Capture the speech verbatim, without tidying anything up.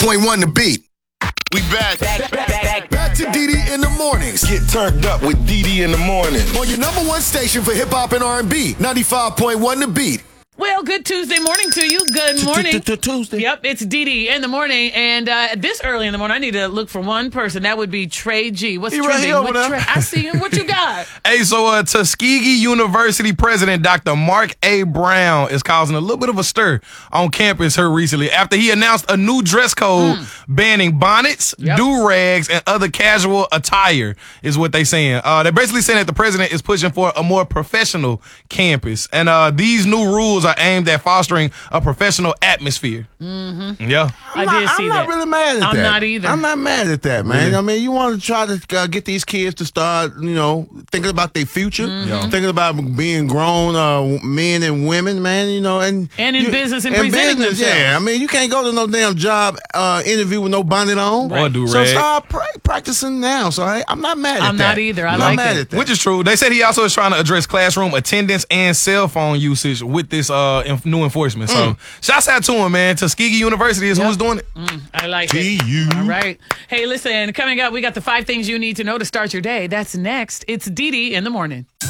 point one The Beat. We back. Back, back, back, back to D D in the mornings. Get turned up with D D in the morning. On your number one station for hip hop and R and B, ninety-five point one The Beat. Well, good Tuesday morning to you. Good morning. Tuesday. Yep, it's Dee Dee in the morning, and uh, this early in the morning, I need to look for one person. That would be Trey G. What's He right trending? here over What there. tre- I see him. What you got? Hey, so uh, Tuskegee University President Doctor Mark A. Brown is causing a little bit of a stir on campus here recently after he announced a new dress code banning bonnets, Yep. do-rags, and other casual attire, is what they saying. Uh, they're basically saying that the president is pushing for a more professional campus, and uh, these new rules are aimed at fostering a professional atmosphere. Mm-hmm. Yeah. I I'm did not, see I'm that. not really mad at I'm that. not either. I'm not mad at that, man. I mean, you want to try to uh, get these kids to start, you know, thinking about their future, thinking about being grown uh, men and women, man, you know, and And in you- business and in presenting business, themselves. Yeah, I mean, you can't go to no damn job uh, interview with no bonnet on. Or a do-rag. So start pra- practicing now. So I, I'm not mad at I'm that. not either. I I'm like not mad it. at that. Which is true. They said he also is trying to address classroom attendance and cell phone usage with this uh enf- new enforcement. So, shouts out to him, man. Tuskegee University is who's doing it. I like T it. U. All right. Hey, listen, coming up, we got the five things you need to know to start your day. That's next. It's Dee Dee in the morning.